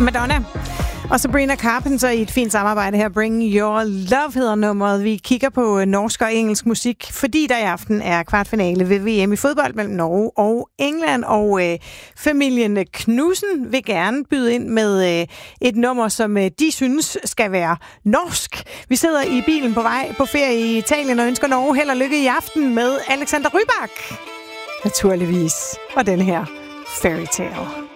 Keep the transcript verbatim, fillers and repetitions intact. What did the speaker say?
Madonna og Sabrina Carpenter i et fint samarbejde her. Bring Your Love hedder nummeret. Vi kigger på norsk og engelsk musik, fordi der i aften er kvartfinale ved V M i fodbold mellem Norge og England. Og øh, familien Knudsen vil gerne byde ind med øh, et nummer, som øh, de synes skal være norsk. Vi sidder i bilen på vej på ferie i Italien og ønsker Norge held og lykke i aften med Alexander Rybak. Naturligvis. Og den her Fairy Tale.